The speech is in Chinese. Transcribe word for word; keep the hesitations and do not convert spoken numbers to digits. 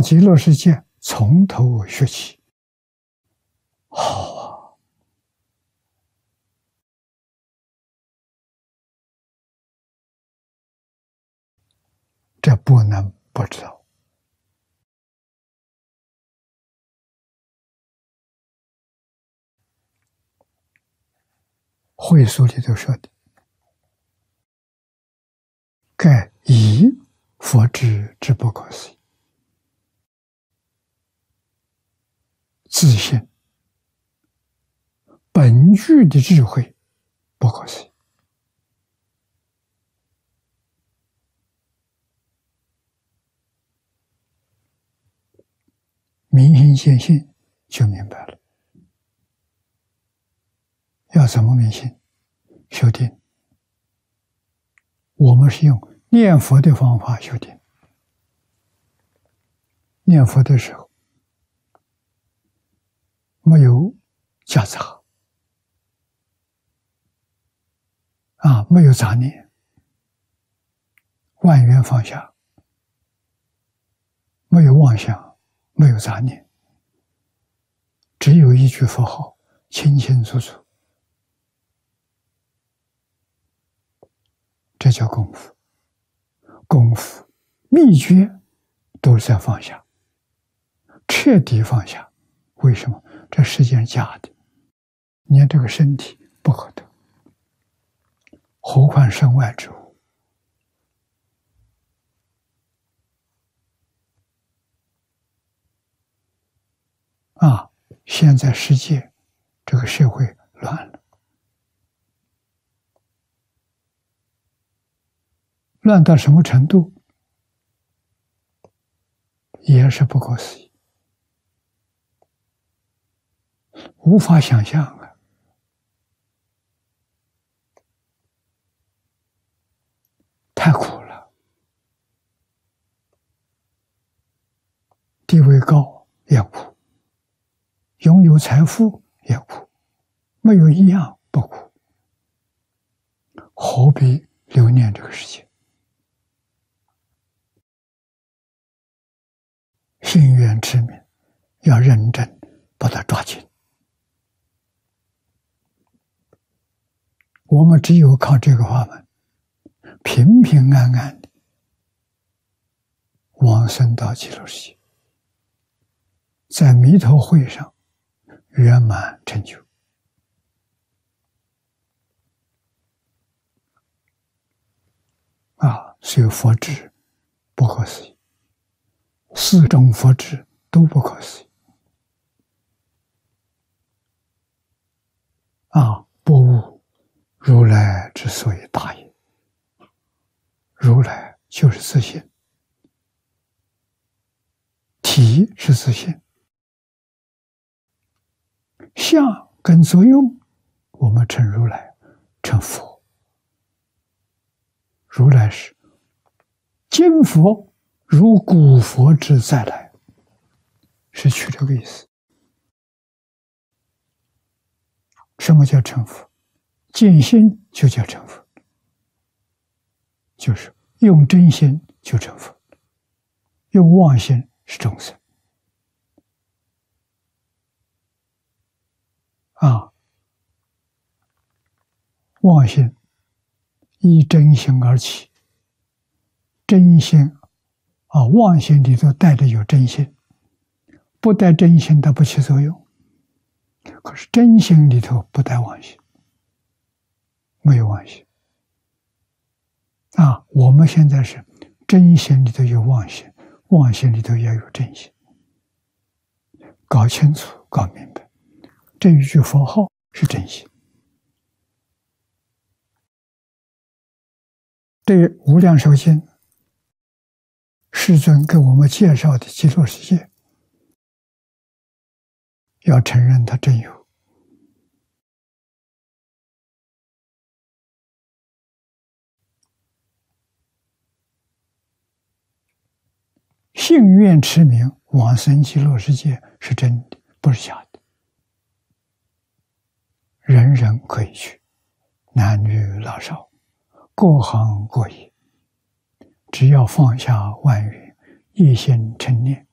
极乐世界从头学起，好啊！这不能不知道。会书里头说的，盖以佛智之不可思议，自信本具的智慧不可思议。明心见性就明白了。要怎么明心？修定。我们是用念佛的方法修定。念佛的时候，没有夹杂啊，没有杂念，万缘放下，没有妄想，没有杂念，只有一句佛号，清清楚楚。这叫功夫。功夫秘诀都是在放下，彻底放下。为什么？这世界上假的，连这个身体不可得，何况身外之物。啊，现在世界这个社会乱了，乱到什么程度，也是不可思议，无法想象啊！太苦了，地位高也苦，拥有财富也苦，没有一样不苦，何必留恋这个世界？心愿持名，要认真把它抓紧。我们只有靠这个法门，平平安安的往生到极乐世界，在弥陀会上圆满成就。啊，所以佛智不可思议，四种佛智都不可思议。啊，不悟如来之所以大也。如来就是自性，体是自性，相跟作用，我们称如来，称佛。如来是今佛如古佛之再来，是取这个意思。什么叫成佛？见心就叫成佛，就是用真心就成佛，用妄心是众生。啊，妄心依真心而起，真心啊，妄心里头带着有真心，不带真心它不起作用。可是真心里头不带妄心，没有妄心。啊，我们现在是真心里头有妄心，妄心里头也有真心。搞清楚，搞明白，这一句佛号是真心。对无量寿经，世尊给我们介绍的极乐世界，要承认它真有。信愿持名往生极乐世界是真的，不是假的。人人可以去，男女老少，各行各业，只要放下万缘，一心称念，